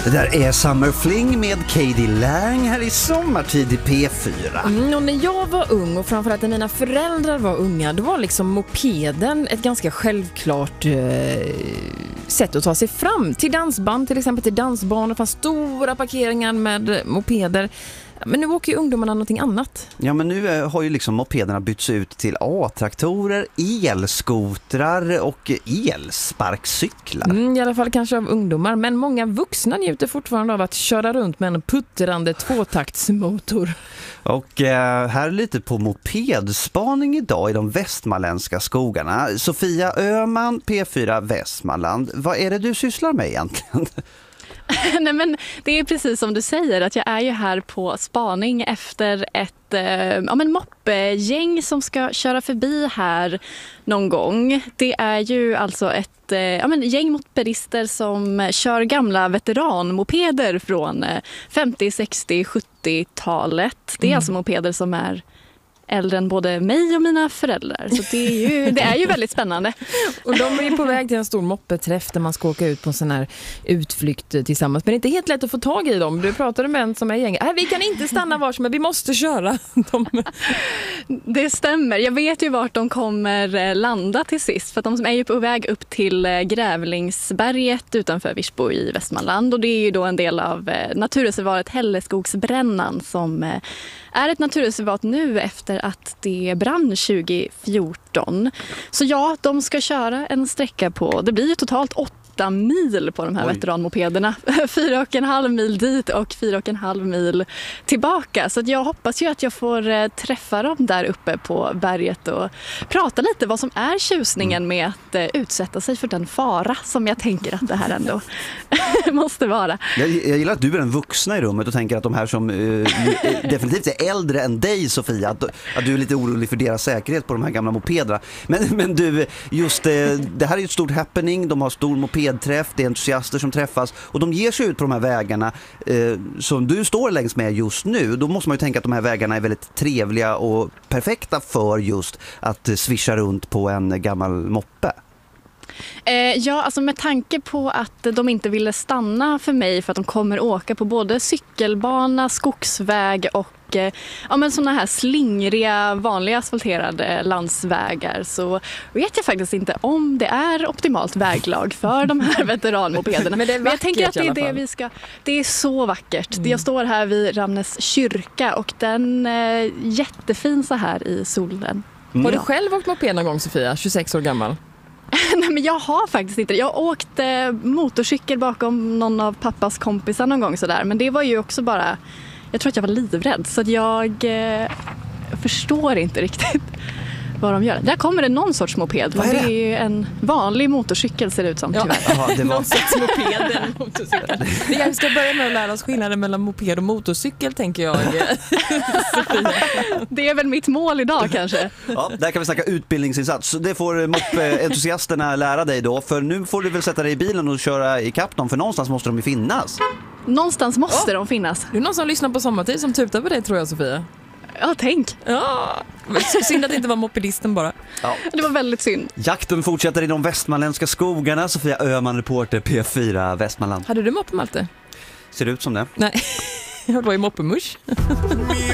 Det där är Summer Fling med Katie Lang här i sommartid i P4. Och när jag var ung och framförallt när mina föräldrar var unga, då var liksom mopeden ett ganska självklart sätt att ta sig fram. Till dansband, till exempel till dansbanor, fanns stora parkeringar med mopeder. Men nu åker ju ungdomarna någonting annat. Ja, men nu har ju liksom mopederna bytts ut till A-traktorer, elskotrar och elsparkcyklar. I alla fall kanske av ungdomar. Men många vuxna njuter fortfarande av att köra runt med en puttrande tvåtaktsmotor. Och här är lite på mopedspaning idag i de västmanländska skogarna. Sofia Öhman, P4 Västmanland. Vad är det du sysslar med egentligen? Nej, men det är precis som du säger, att jag är ju här på spaning efter ett moppegäng som ska köra förbi här någon gång. Det är ju alltså ett gäng mopedister som kör gamla veteranmopeder från 50, 60, 70-talet. Det är alltså mopeder som är äldre än både mig och mina föräldrar. Så det är ju väldigt spännande. Och de är på väg till en stor moppeträff där man ska åka ut på en sån här utflykt tillsammans. Men det är inte helt lätt att få tag i dem. Du pratade med en som är gäng. Vi kan inte stanna vars, men vi måste köra. Det stämmer. Jag vet ju vart de kommer landa till sist. För att de är ju på väg upp till Grävlingsberget utanför Virsbo i Västmanland. Och det är ju då en del av naturreservatet Hälleskogsbrännan som är ett naturreservat nu efter att det brann 2014. Så ja, de ska köra en sträcka på, det blir ju totalt 8 mil på de här veteranmopederna. 4,5 mil dit och 4,5 mil tillbaka. Så att jag hoppas ju att jag får träffa dem där uppe på berget och prata lite vad som är tjusningen med att utsätta sig för den fara som jag tänker att det här ändå måste vara. Jag gillar att du är den vuxna i rummet och tänker att de här som definitivt är äldre än dig, Sofia, att du är lite orolig för deras säkerhet på de här gamla mopederna. Men du, just det här är ju ett stort happening, de har stor mopedträff, det är entusiaster som träffas och de ger sig ut på de här vägarna som du står längs med just nu. Då måste man ju tänka att de här vägarna är väldigt trevliga och perfekta för just att svischa runt på en gammal moppe. Ja, alltså med tanke på att de inte ville stanna för mig för att de kommer åka på både cykelbana, skogsväg och sådana här slingriga, vanliga asfalterade landsvägar, så vet jag faktiskt inte om det är optimalt väglag för de här veteranmopederna. Men jag tänker att det är det vi ska. Det är så vackert. Jag står här vid Ramnäs kyrka och den är jättefin så här i solen. Har du själv åkt moped någon gång, Sofia? 26 år gammal. Nej, men jag har faktiskt inte. Jag åkte motorcykel bakom någon av pappas kompisar någon gång sådär. Men det var ju också bara, jag tror att jag var livrädd. Så att jag förstår inte riktigt vad de gör. Där kommer det någon sorts moped. Men det är ju en vanlig motorcykel ser det ut som tyvärr. Ja, det var någon sorts moped. Motorcykel. Vi ska börja med att lära oss skillnaden mellan moped och motorcykel, tänker jag. Det är väl mitt mål idag kanske. Ja, där kan vi snacka utbildningsinsats. Det får moppe-entusiasterna lära dig då. För nu får du väl sätta dig i bilen och köra ikapp dem. För någonstans måste de ju finnas. Någonstans måste de finnas. Det är någon som lyssnar på sommartid som tutar på dig, tror jag, Sofia. Ja, tänk. Ja, synd att det inte var mopedisten bara. Ja. Det var väldigt synd. Jakten fortsätter i de västmanländska skogarna. Sofia Öhman, reporter, P4 Västmanland. Hade du moppe, Malte? Ser det ut som det? Nej, jag var i moppemusch.